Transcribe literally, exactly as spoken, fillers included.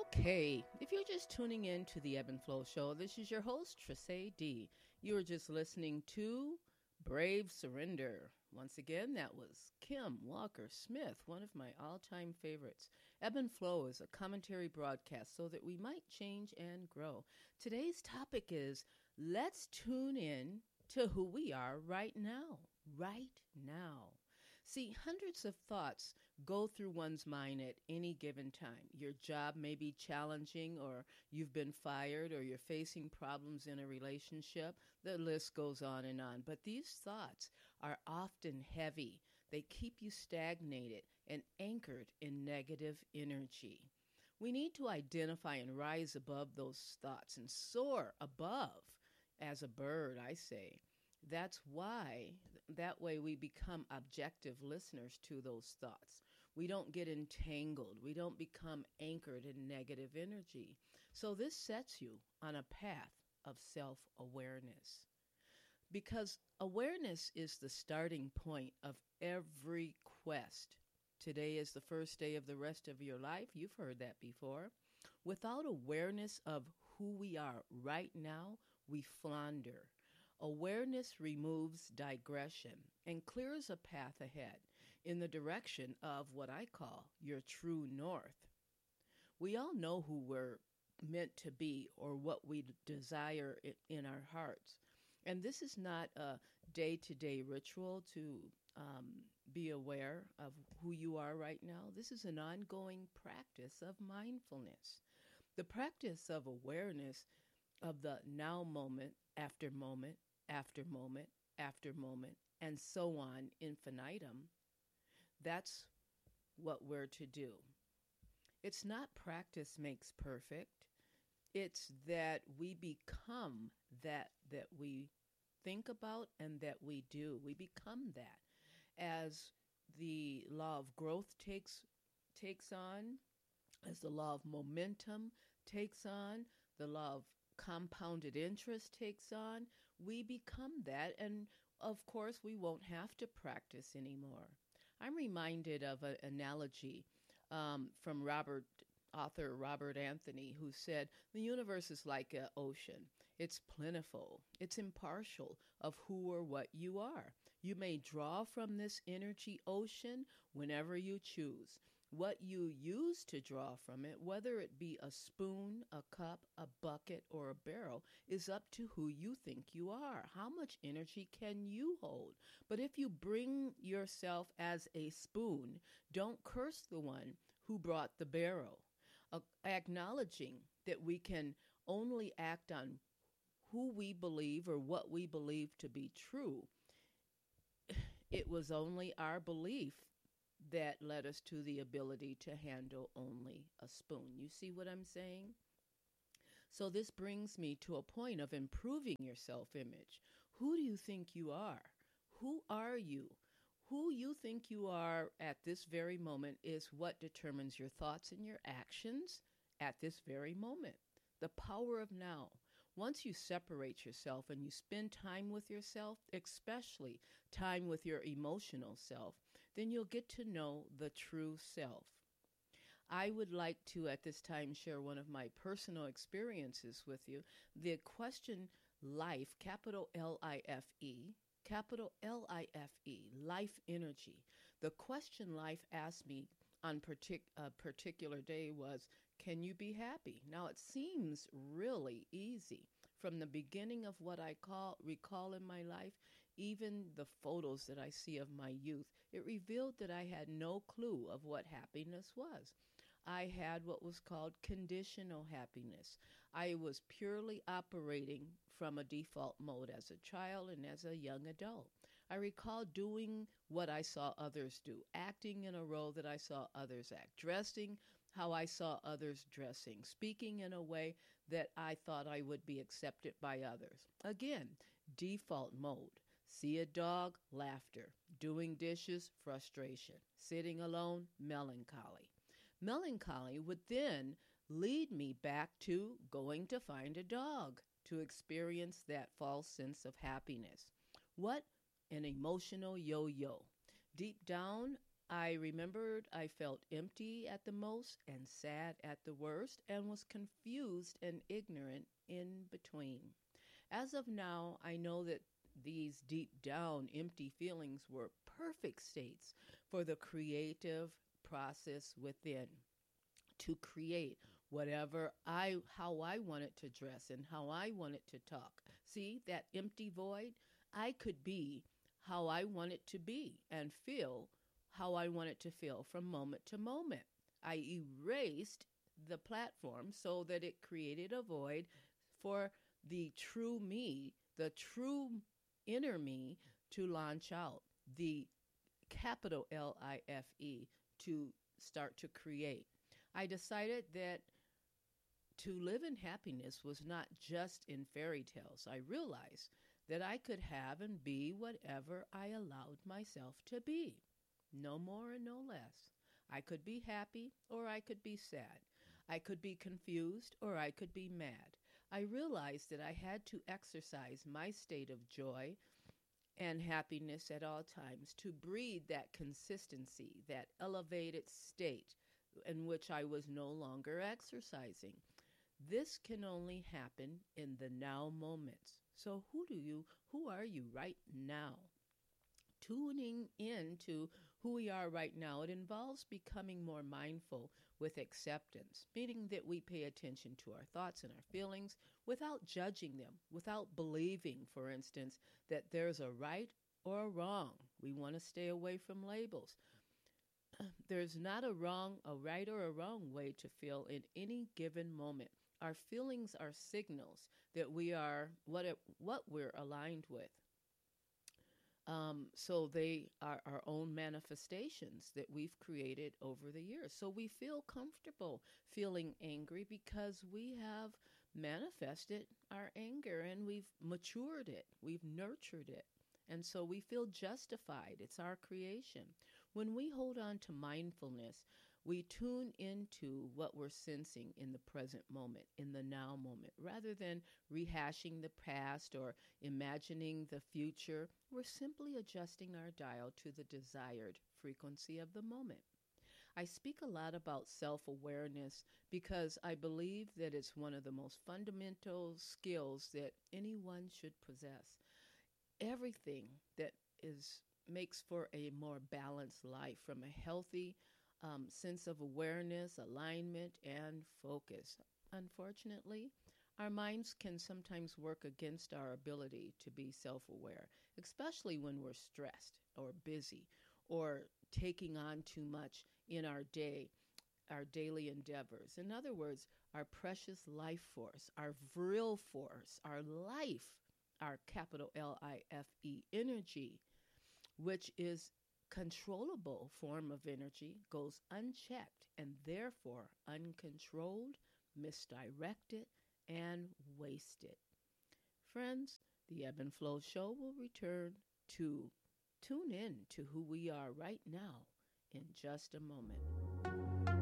Okay, if you're just tuning in to the Ebb and Flow Show, this is your host, Trisay D. You are just listening to Brave Surrender. Once again, that was Kim Walker Smith, one of my all time favorites. Ebb and Flow is a commentary broadcast so that we might change and grow. Today's topic is let's tune in to who we are right now. Right now. See, hundreds of thoughts go through one's mind at any given time. Your job may be challenging, or you've been fired, or you're facing problems in a relationship. The list goes on and on. But these thoughts are often heavy. They keep you stagnated and anchored in negative energy. We need to identify and rise above those thoughts and soar above as a bird, I say. That's why, that way we become objective listeners to those thoughts. We don't get entangled. We don't become anchored in negative energy. So this sets you on a path of self-awareness. Because awareness is the starting point of every quest. Today is the first day of the rest of your life. You've heard that before. Without awareness of who we are right now, we flounder. Awareness removes digression and clears a path ahead in the direction of what I call your true north. We all know who we're meant to be or what we desire in our hearts. And this is not a day-to-day ritual to um, be aware of who you are right now. This is an ongoing practice of mindfulness. The practice of awareness of the now moment after moment after moment after moment, and so on infinitum. That's what we're to do. It's not practice makes perfect. It's that we become that that we think about and that we do. We become that as the law of growth takes takes on, as the law of momentum takes on, the law of compounded interest takes on, we become that, and of course we won't have to practice anymore. I'm reminded of an analogy um, from Robert, author Robert Anthony, who said, the universe is like an ocean. It's plentiful. It's impartial of who or what you are. You may draw from this energy ocean whenever you choose. What you use to draw from it, whether it be a spoon, a cup, a bucket, or a barrel, is up to who you think you are. How much energy can you hold? But if you bring yourself as a spoon, don't curse the one who brought the barrel. Uh, acknowledging that we can only act on who we believe or what we believe to be true. It was only our belief that led us to the ability to handle only a spoon. You see what I'm saying? So this brings me to a point of improving your self-image. Who do you think you are? Who are you? Who you think you are at this very moment is what determines your thoughts and your actions at this very moment. The power of now. Once you separate yourself and you spend time with yourself, especially time with your emotional self, then you'll get to know the true self. I would like to, at this time, share one of my personal experiences with you. The question life, capital L I F E, capital L I F E, life energy. The question life asked me on partic- a particular day was, can you be happy? Now, it seems really easy. From the beginning of what I call recall in my life, even the photos that I see of my youth, it revealed that I had no clue of what happiness was. I had what was called conditional happiness. I was purely operating from a default mode as a child and as a young adult. I recall doing what I saw others do, acting in a role that I saw others act, dressing how I saw others dressing, speaking in a way that I thought I would be accepted by others. Again, default mode. See a dog, laughter. Doing dishes, frustration. Sitting alone, melancholy. Melancholy would then lead me back to going to find a dog to experience that false sense of happiness. What an emotional yo-yo. Deep down, I remembered I felt empty at the most and sad at the worst and was confused and ignorant in between. As of now, I know that these deep down empty feelings were perfect states for the creative process within to create whatever I how I wanted to dress and how I wanted to talk. See that empty void? I could be how I wanted to be and feel how I wanted to feel from moment to moment. I erased the platform so that it created a void for the true me, the true inner me to launch out, the capital L I F E to start to create. I decided that to live in happiness was not just in fairy tales. I realized that I could have and be whatever I allowed myself to be. No more and no less. I could be happy or I could be sad. I could be confused or I could be mad. I realized that I had to exercise my state of joy and happiness at all times to breed that consistency, that elevated state in which I was no longer exercising. This can only happen in the now moments. So who do you, who are you right now? Tuning in to who we are right now, it involves becoming more mindful with acceptance, meaning that we pay attention to our thoughts and our feelings without judging them, without believing, for instance, that there's a right or a wrong. We want to stay away from labels. There's not a wrong, a right or a wrong way to feel in any given moment. Our feelings are signals that we are what it, what we're aligned with. Um, so they are our own manifestations that we've created over the years. So we feel comfortable feeling angry because we have manifested our anger and we've matured it, we've nurtured it. And so we feel justified. It's our creation. When we hold on to mindfulness, we tune into what we're sensing in the present moment, in the now moment. Rather than rehashing the past or imagining the future, we're simply adjusting our dial to the desired frequency of the moment. I speak a lot about self-awareness because I believe that it's one of the most fundamental skills that anyone should possess. Everything that is makes for a more balanced life, from a healthy um, sense of awareness, alignment, and focus. Unfortunately, our minds can sometimes work against our ability to be self-aware, especially when we're stressed or busy or taking on too much in our day, our daily endeavors. In other words, our precious life force, our vril force, our life, our capital L I F E energy, which is controllable form of energy, goes unchecked and therefore uncontrolled, misdirected, and wasted. Friends, the Ebb and Flow Show will return to tune in to who we are right now in just a moment.